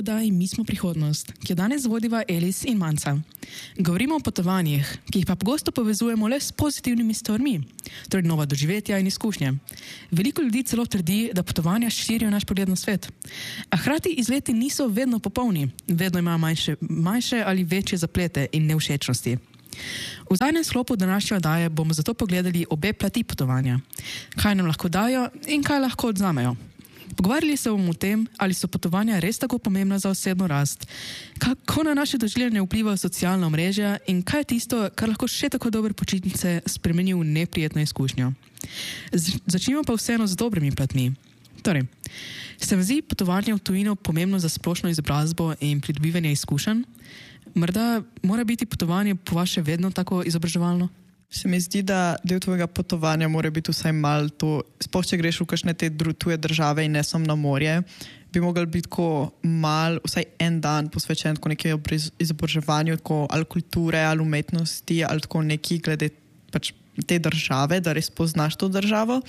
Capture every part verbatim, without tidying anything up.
oddaji Mi smo prihodnost, ki jo danes vodiva Elis in Manca. Govorimo o potovanjih, ki jih pa pogosto povezujemo le s pozitivnimi stvarmi, torej nova doživetja in izkušnje. Veliko ljudi celo trdi, da potovanja širijo naš pogled na svet. A hkrati izleti niso vedno popolni, vedno imajo manjše, manjše ali večje zaplete in nevšečnosti. V zadnjem sklopu današnje oddaje bomo zato pogledali obe plati potovanja, kaj nam lahko dajo in kaj lahko odzamejo. Pogovarjali se bomo o tem, ali so potovanja res tako pomembna za osebno rast, kako na naše doživljanje vplivajo socialna omrežja in kaj je tisto, kar lahko še tako dobre počitnice spremeni v neprijetno izkušnjo. Z- začnimo pa vseeno z dobrimi platmi. Torej, se vam zdi potovanje v tujino pomembno za splošno izobrazbo in pridobivanje izkušenj? Morda mora biti potovanje po vaše vedno tako izobraževalno? Se mi zdi, da del tvojega potovanja mora biti vsaj malo to, sploh če greš v kakšne te dru, tuje države in ne samo na morje, bi mogel biti tako mal, vsaj en dan posvečen tako nekaj izobraževanju, tako ali kulture, ali umetnosti, ali tako neki glede pač te države, da res poznaš to državo.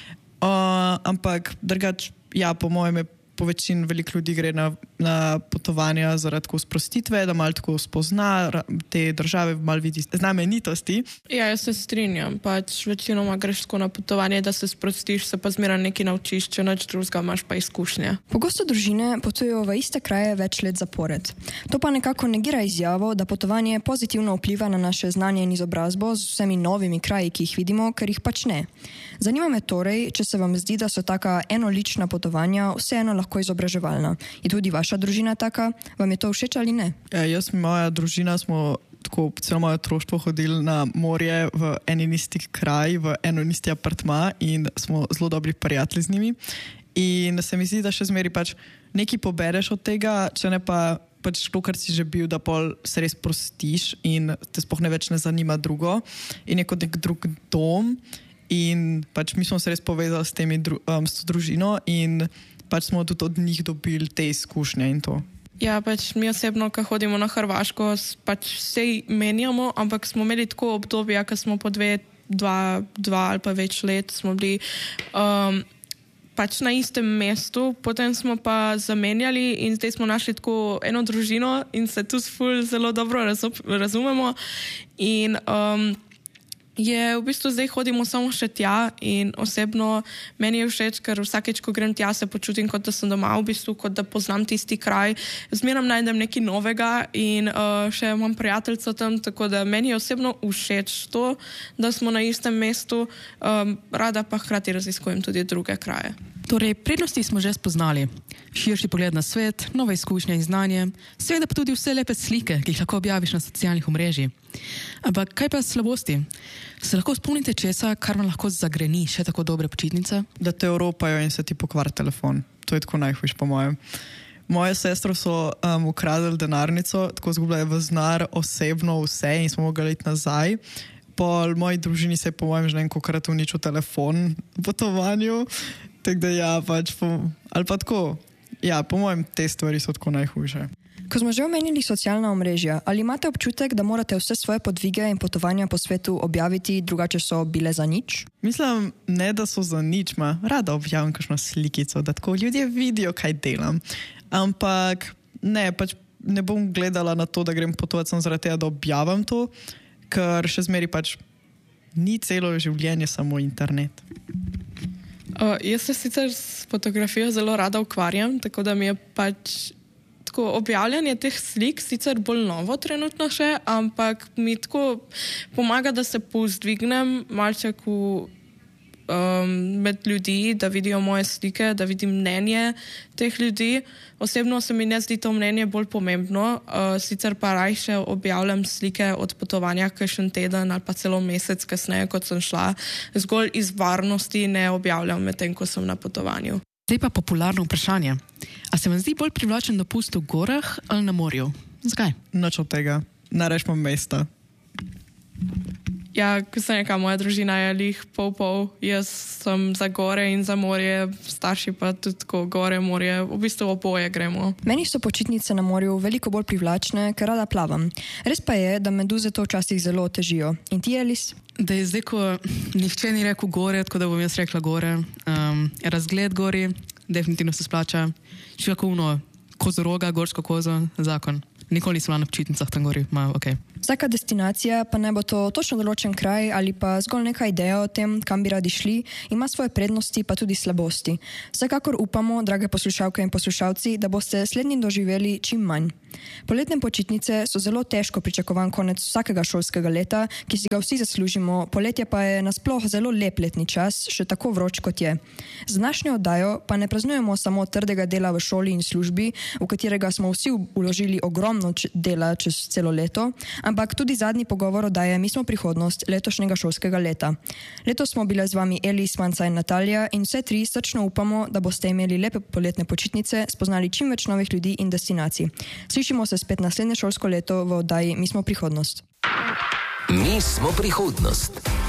Uh, ampak drugač, ja, po mojem je po večini veliko ljudi gre na, na potovanja zaradi tako sprostitve, da malo tako spozna te države, malo vidi znamenitosti. Ja, jaz se strinjam. Pač večinoma greš tako na potovanje, da se sprostiš, se pa zmeraj nekaj naučiš, če nič drugega imaš pa izkušnje. Pogosto družine potujejo v iste kraje več let zapored. To pa nekako negira izjavo, da potovanje pozitivno vpliva na naše znanje in izobrazbo z vsemi novimi kraji, ki jih vidimo, ker jih pač ne. Zanima me torej, če se vam zdi, da so taka enolična potovanja vseeno lahko lahko izobraževalna. Je tudi vaša družina taka? Vam je to všeč ali ne? Ja, jaz in moja družina smo tako celo moje otroštvo hodili na morje v en in isti kraj, v eno in isti apartma in smo zelo dobri prijatelji z njimi. In se mi zdi, da še zmeri pač nekaj pobereš od tega, če ne pa pač to, kar si že bil, da pol se res prostiš in te sploh ne več ne zanima drugo in je kot nek drug dom in pač mi smo se res povezali s temi dru, um, s to družino in pač smo tudi od njih dobili te izkušnje in to. Ja, pač mi osebno, ko hodimo na Hrvaško, pač vse menjamo, ampak smo imeli tako obdobja, ko smo po dve, dva, dva ali pa več let smo bili um, pač na istem mestu, potem smo pa zamenjali in zdaj smo našli tako eno družino in se tu ful zelo dobro razum, razumemo in um, je v bistvu zdaj hodimo samo še tja in osebno meni je všeč, ker vsakeč, ko grem tja, se počutim, kot da sem doma, v bistvu, kot da poznam tisti kraj. Zmeram najdem nekaj novega in uh, še imam prijateljca tam, tako da meni je osebno všeč to, da smo na istem mestu, um, rada pa hkrati raziskujem tudi druge kraje. Torej, prednosti smo že spoznali. Širši pogled na svet, nove izkušnje in znanje, seveda pa tudi vse lepe slike, ki jih lahko objaviš na socialnih omrežjih. Ampak kaj pa slabosti? Se lahko spomnite česa, kar vam lahko zagreni še tako dobre počitnice? Da te evropajo in se ti pokvari telefon. To je tako najhujš po mojem. Moje sestro so um, ukradili denarnico, tako zgubljali v znar osebno vse in smo mogli iti nazaj. Po moji družini se je po mojem že nekokrat uničil telefon v potovanju. Tako da ja, pač po, ali pa tako, ja, po mojem te stvari so tako najhujše. Ko smo že omenili socialna omrežja, ali imate občutek, da morate vse svoje podvige in potovanja po svetu objaviti, drugače so bile za nič? Mislim, ne da so za nič, ma rada objavim kakšno slikico, da tako ljudje vidijo, kaj delam. Ampak ne, pač ne bom gledala na to, da grem potovati samo zaradi tega, da objavim to, ker še zmeri pač ni celo življenje samo internet. Uh, jaz se sicer s fotografijo zelo rada ukvarjam, tako da mi je pač tako objavljanje teh slik sicer bolj novo trenutno še, ampak mi tako pomaga, da se povzdvignem malček v, um, med ljudi, da vidijo moje slike, da vidim mnenje teh ljudi. Osebno se mi ne zdi to mnenje bolj pomembno, uh, sicer pa rajše objavljam slike od potovanja kakšen teden ali pa celo mesec kasneje, kot sem šla. Zgolj iz varnosti ne objavljam medtem, ko sem na potovanju. Zdaj pa popularno vprašanje. A se vam zdi bolj privlačen dopust v gorah ali na morju? Zakaj? Nič od tega. Narešmo mesta. Ja, ko sem neka, moja družina je lih pol-pol. Jaz sem za gore in za morje, starši pa tudi tako gore, morje. V bistvu oboje gremo. Meni so počitnice na morju veliko bolj privlačne, ker rada plavam. Res pa je, da meduze to včasih zelo otežijo. In ti, Elis? Da je zdaj, ko nihče ni rekel gore, tako da bom jaz rekla gore. Um, razgled gori definitivno se splača. Še kako uno, Kozoroga, Gorsko kozo, zakon. Nikoli nisem bila na počitnicah tam gori, ma ok. Vsaka destinacija, pa ne bo to točno določen kraj ali pa zgolj neka ideja o tem, kam bi radi šli, ima svoje prednosti pa tudi slabosti. Vsekakor upamo, drage poslušalke in poslušalci, da boste slednji doživeli čim manj. Poletne počitnice so zelo težko pričakovan konec vsakega šolskega leta, ki si ga vsi zaslužimo, poletje pa je nasploh zelo lep letni čas, še tako vroč kot je. Z današnjo oddajo pa ne praznujemo samo trdega dela v šoli in službi, v katerega smo vsi uložili ogromno dela čez celo leto, ampak tudi zadnji pogovor oddaje Mi smo prihodnost letošnjega šolskega leta. Letos smo bile z vami Elis, Manca in Natalija in vse tri srčno upamo, da boste imeli lepe poletne počitnice, spoznali čim več novih ljudi in destinacij. Slišimo se spet naslednje šolsko leto v oddaji Mi smo prihodnost. Mi smo prihodnost.